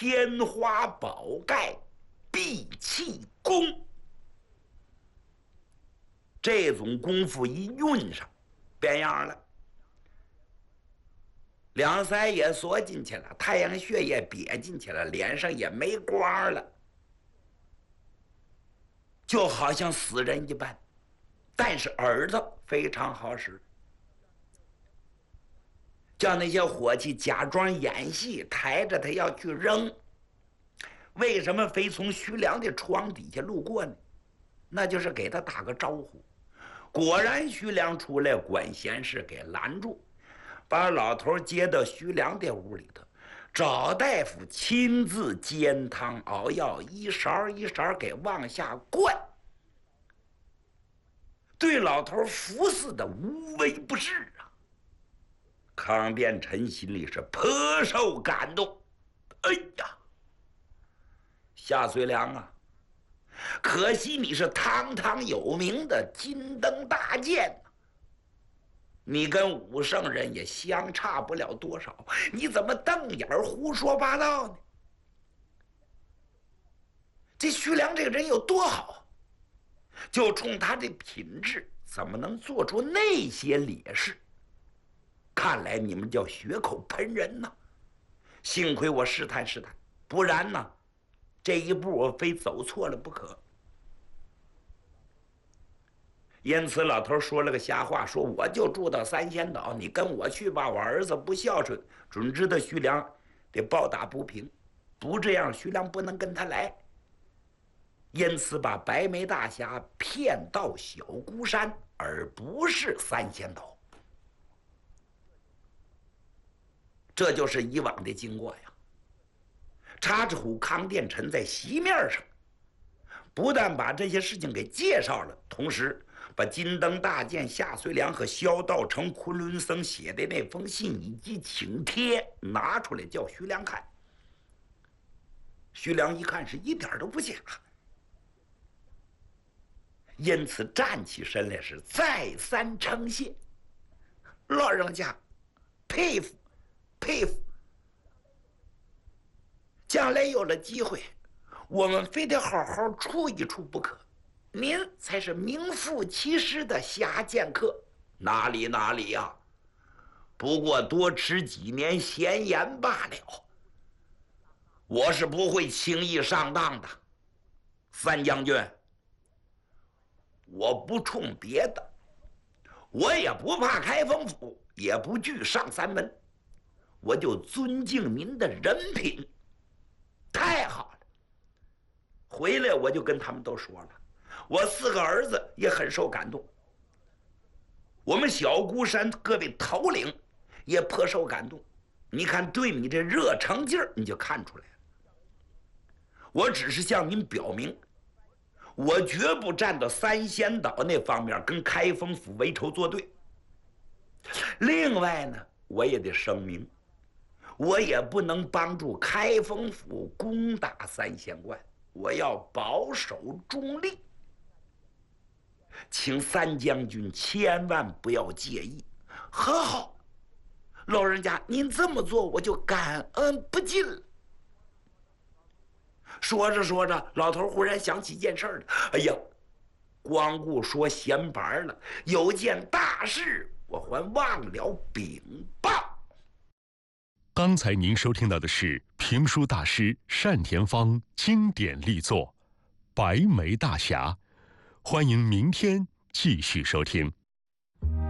天花宝盖，闭气功。这种功夫一运上，变样了。两腮也缩进去了，太阳穴也瘪进去了，脸上也没光了，就好像死人一般。但是耳朵非常好使，叫那些伙计假装演戏，抬着他要去扔。为什么非从徐良的床底下路过呢？那就是给他打个招呼。果然徐良出来，管闲事给拦住，把老头接到徐良的屋里头，找大夫亲自煎汤熬药，一勺一勺给往下灌，对老头服侍的无微不至啊。康殿臣心里是颇受感动。哎呀，夏遂良啊，可惜你是堂堂有名的金灯大剑，你跟武圣人也相差不了多少，你怎么瞪眼胡说八道呢？这徐良这个人有多好，就冲他这品质，怎么能做出那些劣事？看来你们叫血口喷人呐！幸亏我试探试探，不然呢，这一步我非走错了不可。因此老头说了个瞎话，说我就住到三仙岛，你跟我去吧，我儿子不孝顺，准知道徐良得抱打不平，不这样徐良不能跟他来。因此把白眉大侠骗到小孤山，而不是三仙岛。这就是以往的经过呀。查知府康殿臣在席面上不但把这些事情给介绍了，同时把金灯大剑夏遂良和萧道成、昆仑僧写的那封信以及请帖拿出来叫徐良看。徐良一看是一点都不假，因此站起身来是再三称谢。老人家佩服佩服，将来有了机会，我们非得好好处一处不可。您才是名副其实的侠剑客。哪里哪里呀，不过多吃几年闲盐罢了。我是不会轻易上当的。三将军，我不冲别的，我也不怕开封府，也不惧上三门，我就尊敬您的人品。太好了！回来我就跟他们都说了，我4个儿子也很受感动，我们小孤山各位头领也颇受感动。你看对你这热诚劲儿，你就看出来了。我只是向您表明，我绝不站到三仙岛那方面跟开封府为仇作对。另外呢，我也得声明，我也不能帮助开封府攻打三仙观，我要保守中立，请三将军千万不要介意。很好，老人家您这么做，我就感恩不尽了。说着说着，老头忽然想起件事了。哎呀，光顾说闲白了，有件大事我还忘了禀报。 刚才您收听到的是评书大师单田芳经典力作《白眉大侠》，欢迎明天继续收听。